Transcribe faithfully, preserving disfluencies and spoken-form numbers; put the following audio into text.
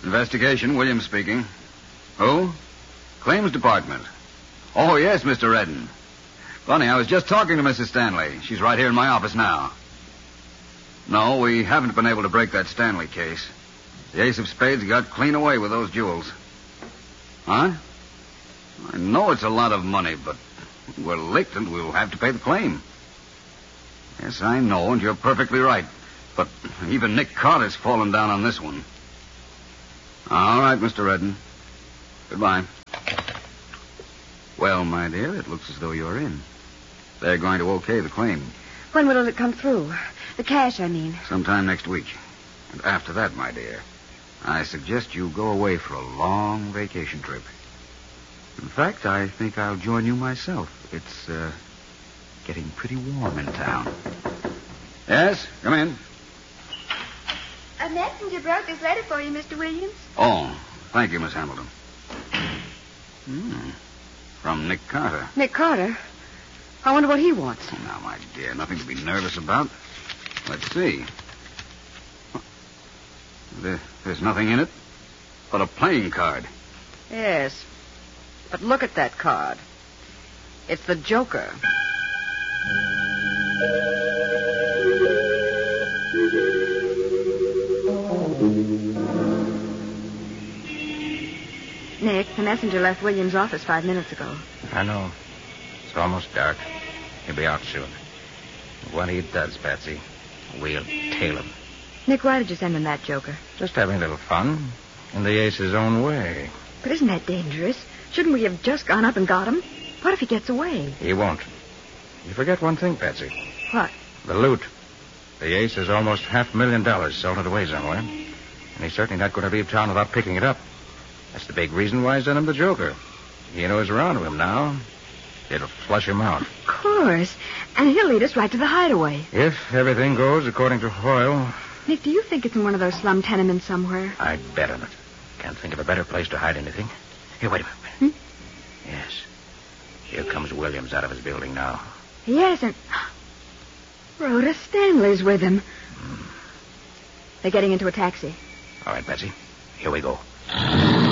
Investigation, Williams speaking. Who? Claims Department. Oh, yes, Mister Redden. Funny, I was just talking to Missus Stanley. She's right here in my office now. No, we haven't been able to break that Stanley case. The Ace of Spades got clean away with those jewels. Huh? I know it's a lot of money, but we're licked and we'll have to pay the claim. Yes, I know, and you're perfectly right. But even Nick Carter's fallen down on this one. All right, Mister Redden. Goodbye. Well, my dear, it looks as though you're in. They're going to okay the claim. When will it come through? The cash, I mean. Sometime next week. And after that, my dear, I suggest you go away for a long vacation trip. In fact, I think I'll join you myself. It's, uh, getting pretty warm in town. Yes, come in. A messenger brought this letter for you, Mister Williams. Oh, thank you, Miss Hamilton. Hmm. From Nick Carter. Nick Carter? I wonder what he wants. Oh, now, my dear, nothing to be nervous about. Let's see. There, there's nothing in it but a playing card. Yes. But look at that card. It's the Joker. Nick, the messenger left Williams' office five minutes ago. I know. It's almost dark. He'll be out soon. When he does, Patsy, we'll tail him. Nick, why did you send him that Joker? Just having a little fun. In the Ace's own way. But isn't that dangerous? Shouldn't we have just gone up and got him? What if he gets away? He won't. You forget one thing, Patsy. What? The loot. The Ace has almost half a million dollars salted away somewhere. And he's certainly not going to leave town without picking it up. That's the big reason why I sent him the Joker. He knows around to him now. It'll flush him out. Of course. And he'll lead us right to the hideaway. If everything goes according to Hoyle. Nick, do you think it's in one of those slum tenements somewhere? I'd bet on it. Can't think of a better place to hide anything. Here, wait a minute. Hmm? Yes. Here comes Williams out of his building now. Yes, and Rhoda Stanley's with him. Mm. They're getting into a taxi. All right, Betsy. Here we go.